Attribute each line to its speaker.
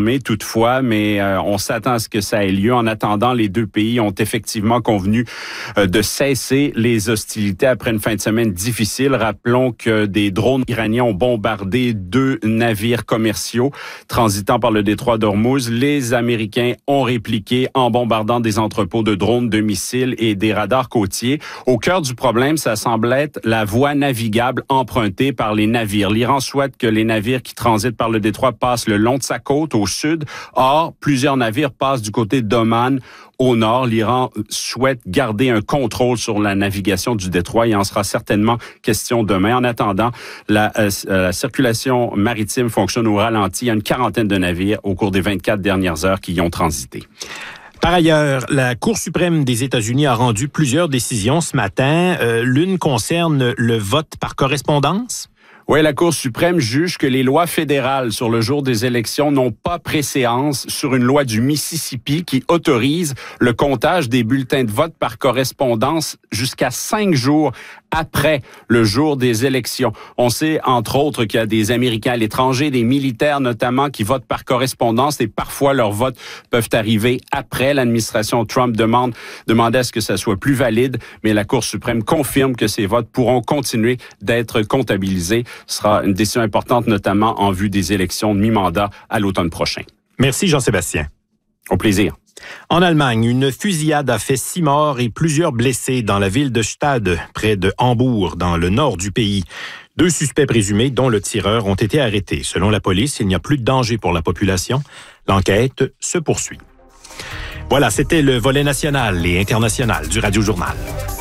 Speaker 1: confirmé toutefois, mais on s'attend à ce que ça ait lieu. En attendant, les deux pays ont effectivement convenu de cesser les hostilités après une fin de semaine difficile. Rappelons que des drones iraniens ont bombardé 2 navires commerciaux transitant par le détroit d'Ormuz. Les Américains ont répliqué en bombardant des entrepôts de drones, de missiles et des radars côtiers. Au cœur du problème, ça semble être la voie navigable empruntée par les navires. L'Iran souhaite que les navires qui transitent par le détroit passent le long de sa côte au sud. Or, plusieurs navires passent du côté d'Oman au nord. L'Iran souhaite garder un contrôle sur la navigation du détroit. Il en sera certainement question demain. En attendant, la circulation maritime fonctionne au ralenti. Il y a une quarantaine de navires au cours des 24 dernières heures qui y ont transité.
Speaker 2: Par ailleurs, la Cour suprême des États-Unis a rendu plusieurs décisions ce matin. L'une concerne le vote par correspondance.
Speaker 1: Oui, la Cour suprême juge que les lois fédérales sur le jour des élections n'ont pas préséance sur une loi du Mississippi qui autorise le comptage des bulletins de vote par correspondance jusqu'à 5 jours après le jour des élections. On sait, entre autres, qu'il y a des Américains à l'étranger, des militaires notamment, qui votent par correspondance et parfois leurs votes peuvent arriver après. L'administration Trump demandait à ce que ça soit plus valide, mais la Cour suprême confirme que ces votes pourront continuer d'être comptabilisés. Ce sera une décision importante, notamment en vue des élections de mi-mandat à l'automne prochain.
Speaker 2: Merci Jean-Sébastien.
Speaker 1: Au plaisir.
Speaker 2: En Allemagne, une fusillade a fait 6 morts et plusieurs blessés dans la ville de Stade, près de Hambourg, dans le nord du pays. 2 suspects présumés, dont le tireur, ont été arrêtés. Selon la police, il n'y a plus de danger pour la population. L'enquête se poursuit. Voilà, c'était le volet national et international du Radio Journal.